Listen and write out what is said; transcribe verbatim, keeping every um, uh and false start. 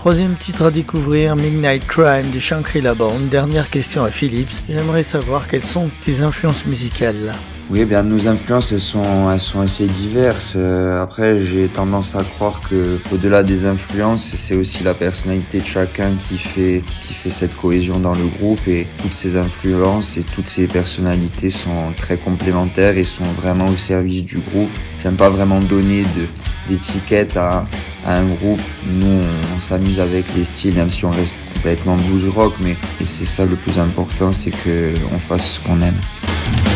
Troisième titre à découvrir, Midnight Crime de Shangri-La Band. Dernière question à Philips. J'aimerais savoir quelles sont tes influences musicales. Oui, eh bien nos influences elles sont elles sont assez diverses. Euh, après, j'ai tendance à croire que au-delà des influences, c'est aussi la personnalité de chacun qui fait qui fait cette cohésion dans le groupe, et toutes ces influences et toutes ces personnalités sont très complémentaires et sont vraiment au service du groupe. J'aime pas vraiment donner de d'étiquette à à un groupe. Nous, on, on s'amuse avec les styles, même si on reste complètement blues rock, mais et c'est ça le plus important, c'est que on fasse ce qu'on aime.